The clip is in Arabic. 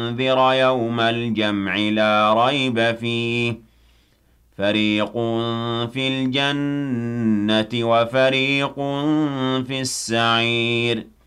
وَأُنذِرَ يَوْمَ الْجَمْعِ لَا رَيْبَ فِيهِ فَرِيقٌ فِي الْجَنَّةِ وَفَرِيقٌ فِي السَّعِيرِ